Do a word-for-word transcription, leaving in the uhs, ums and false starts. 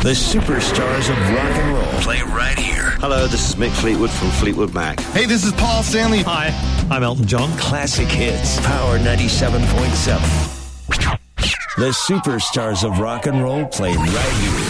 The superstars of rock and roll play right here. Hello, this is Mick Fleetwood from Fleetwood Mac. Hey, this is Paul Stanley. Hi, I'm Elton John. Classic hits. Power ninety-seven point seven. The superstars of rock and roll play right here.